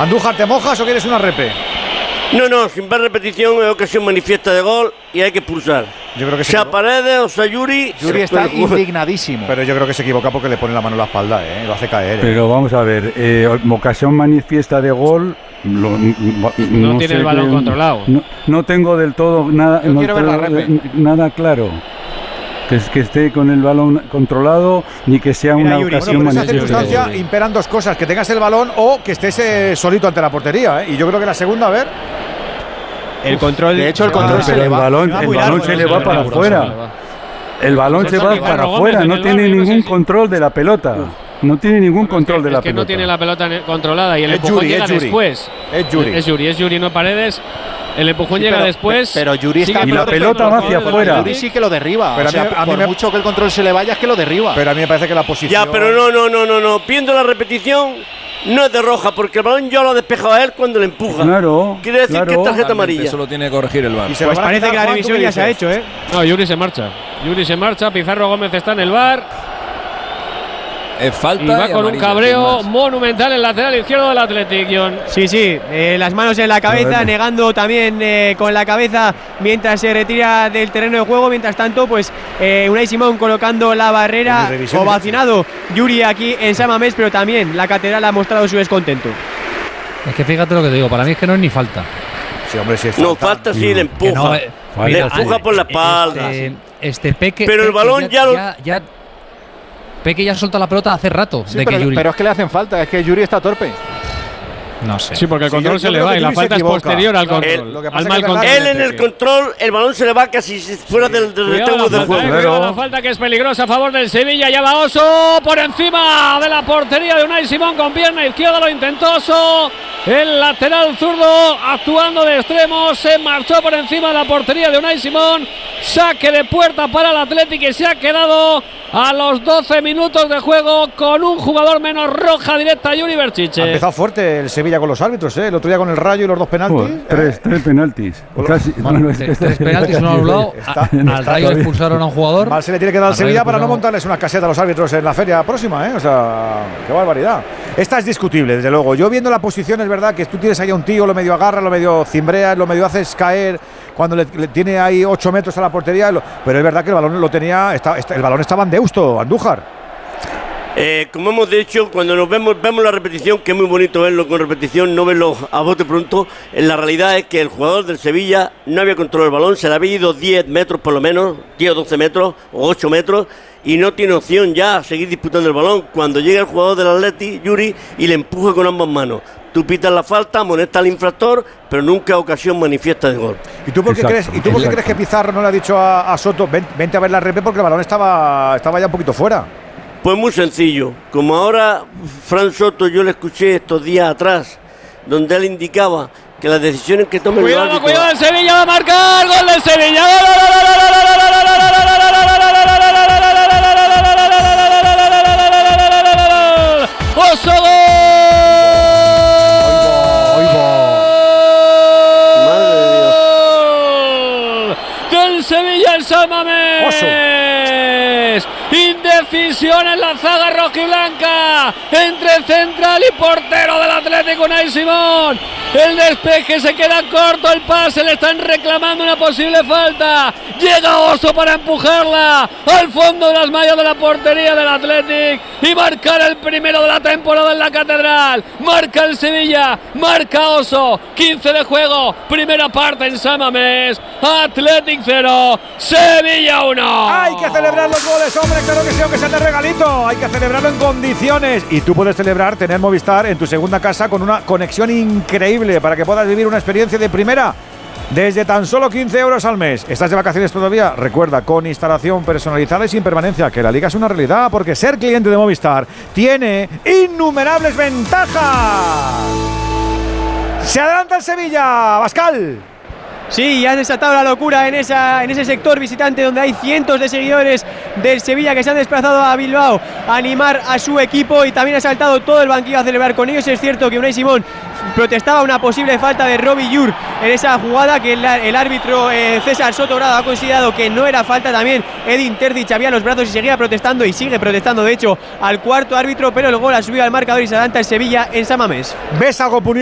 Andújar, ¿te mojas o quieres una repe? No, sin ver repetición es ocasión manifiesta de gol y hay que expulsar. Yo creo que sea Paredes o sea Yuri. Yuri está indignadísimo. Pero yo creo que se equivoca porque le pone la mano en la espalda, lo hace caer. Pero vamos a ver, ocasión manifiesta de gol. No tiene el balón controlado. No tengo del todo nada. Yo quiero ver la repe. Nada claro. Que esté con el balón controlado ni que sea una ocasión manifiesta. En esa manifiesta. circunstancia imperan dos cosas: que tengas el balón o que estés solito ante la portería. Y yo creo que la segunda, a ver. El control. De hecho, el control se le va. El balón se le va para afuera. El balón se va para afuera. No tiene ningún control de la pelota. No tiene ningún control de la pelota. Es que no tiene la pelota controlada y el empujón llega después. Es Yuri, no Paredes. El empujón llega después. Pero Yuri está. Y la pelota va hacia afuera. Yuri sí que lo derriba. Pero por mucho que el control se le vaya, es que lo derriba. Pero a mí me parece que la posición. Ya, pero no. Viendo la repetición, no es de roja, porque el balón ya lo ha despejado a él cuando le empuja. Claro. Quiere decir que es tarjeta amarilla. Eso lo tiene que corregir el VAR. Pues parece que la revisión ya se ha hecho, No, Yuri se marcha. Pizarro Gómez está en el VAR. Es falta. Y va con un cabreo monumental el lateral izquierdo del Athletic, John. Sí, las manos en la cabeza, negando también con la cabeza mientras se retira del terreno de juego. Mientras tanto, pues Unai Simón colocando la barrera, ovacionado Yuri aquí en San Mamés, pero también la Catedral ha mostrado su descontento. Es que fíjate lo que te digo, para mí es que no es ni falta. Sí, hombre, sí es falta. No, falta sí, le empuja. Le empuja por la espalda. Peque, pero el balón ya Peque ya suelta la pelota hace rato. Sí, pero es que le hacen falta, es que Yuri está torpe. No sé. Sí, porque el control se le va y la falta es posterior al control. Al mal control. Él en el control, el balón se le va casi fuera del rectángulo del juego. Cuidado la falta que es peligrosa a favor del Sevilla. Ya va Oso por encima de la portería de Unai Simón con pierna izquierda. Lo intentó Oso. El lateral zurdo actuando de extremo. Se marchó por encima de la portería de Unai Simón. Saque de puerta para el Athletic que se ha quedado a los 12 minutos de juego con un jugador menos. Roja directa, Yuri Berchiche. Ha empezado fuerte el Sevilla con los árbitros, el otro día con el Rayo y los 2 penaltis. Tres penaltis. Tres penaltis, uno anulado. Al Rayo expulsaron a un jugador. Mal se le tiene que dar al Sevilla para no montarles una caseta a los árbitros en la feria próxima, O sea, qué barbaridad. Esta es discutible, desde luego. Yo viendo la posición, es verdad que tú tienes ahí a un tío, lo medio agarra, lo medio cimbrea, lo medio haces caer cuando le tiene ahí 8 metros a la portería. Pero es verdad que el balón lo tenía, el balón estaba en Deusto, Andújar. Como hemos dicho, cuando nos vemos la repetición, que es muy bonito verlo con repetición, no verlo a bote pronto. La realidad es que el jugador del Sevilla no había controlado el balón, se le había ido 10 metros por lo menos, 10 o 12 metros o 8 metros, y no tiene opción ya a seguir disputando el balón. Cuando llega el jugador del Atleti, Yuri, y le empuja con ambas manos. Tú pitas la falta, amonestas al infractor, pero nunca ocasión manifiesta de gol. ¿Y tú por qué crees que Pizarro no le ha dicho a Soto, vente a ver la repe, porque el balón estaba ya un poquito fuera? Pues muy sencillo. Como ahora Fran Soto, yo le escuché estos días atrás, donde él indicaba que las decisiones que tomen los árbitros... Cuidado, el Sevilla va a marcar, gol del Sevilla. ¡Oso, gol! Del Sevilla en San Mamés. Indecisión en la zaga rojiblanca entre central y portero del Atlético, Unai Simón. El despeje se queda corto, el pase, le están reclamando una posible falta. Llega Oso para empujarla al fondo de las mallas de la portería del Athletic y marcar el primero de la temporada en la Catedral. Marca el Sevilla, marca Oso. 15 de juego, primera parte en San Mamés. Athletic 0, Sevilla 1. Hay que celebrar los goles, hombre, claro que sí, aunque sea de regalito. Hay que celebrarlo en condiciones. Y tú puedes celebrar tener Movistar en tu segunda casa con una conexión increíble para que puedas vivir una experiencia de primera desde tan solo 15 euros al mes. ¿Estás de vacaciones todavía? Recuerda, con instalación personalizada y sin permanencia, que la liga es una realidad, porque ser cliente de Movistar tiene innumerables ventajas. Se adelanta el Sevilla, Bascal. Sí, ya ha desatado la locura en ese sector visitante donde hay cientos de seguidores del Sevilla que se han desplazado a Bilbao a animar a su equipo, y también ha saltado todo el banquillo a celebrar con ellos. Es cierto que Unai Simón protestaba una posible falta de Robbie Yur en esa jugada que el árbitro César Soto-Grado ha considerado que no era falta. También Edin Terzic había los brazos y seguía protestando, y sigue protestando de hecho al cuarto árbitro, pero el gol ha subido al marcador y se adelanta el Sevilla en San Mamés. ¿Ves algo